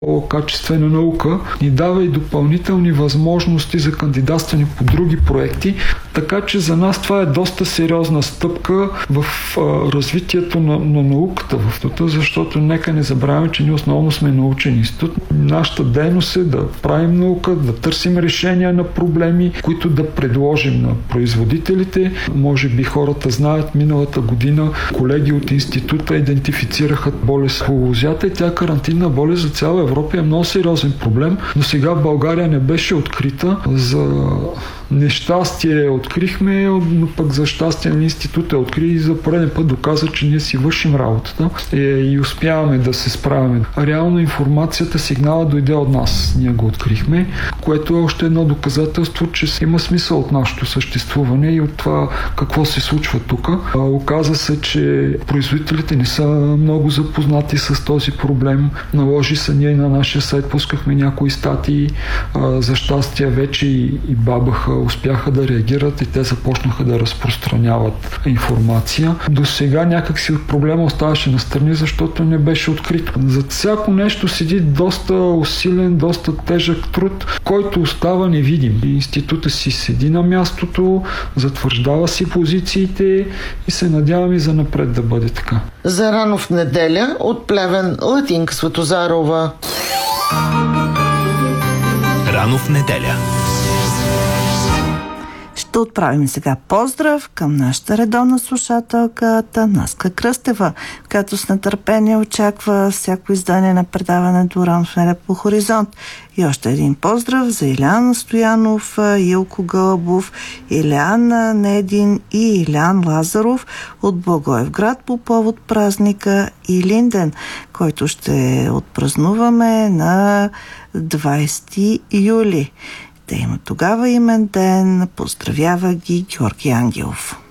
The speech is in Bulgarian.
качествена наука ни дава и допълнителни възможности за кандидатстване по други проекти, така че за нас това е доста сериозна стъпка в развитието на науката в ТУТ, защото нека не забравяме, че ние основно сме научен институт. Нашата дейност е да правим наука, да търсим решения на проблеми, които да предложим на производителите. Може би хората знаят, миналата година колеги от института идентифицираха болест по лозята и тя карантинна болест за цяла Европа е много сериозен проблем, но сега в България не беше открита. За нещастие открихме, но пък за щастие на института откри и за пореден път доказа, че ние си вършим работата и успяваме да се справяме. Реално информацията, сигнала дойде от нас. Ние го открихме, което е още едно доказателство, че има смисъл от нашето съществуване и от това какво се случва тук. Оказа се, че производителите не са много запознати с този проблем. Наложи се, ние на нашия сайт пускахме някои статии. За щастие вече и БАБХ успяха да реагират и те започнаха да разпространяват информация. До сега някакси проблема оставаше настрани, защото не беше открито. За всяко нещо седи доста усилен, доста тежък труд, който остава невидим. Института си седи на мястото, затвърждава си позициите и се надяваме за напред да бъде така. За рано в неделя от Плевен Латинка Светозарова. Рано в неделя. Ще отправим сега поздрав към нашата редовна слушателка Танаска Кръстева, която с нетърпение очаква всяко издание на предаването Рано в неделя по Хоризонт. И още един поздрав за Илян Стоянов, Илко Гълъбов, Илян Недин и Илян Лазаров от Благоевград по повод празника Илинден, който ще отпразнуваме на 20 юли. Те имат тогава имен ден. Поздравява ги Георги Ангелов.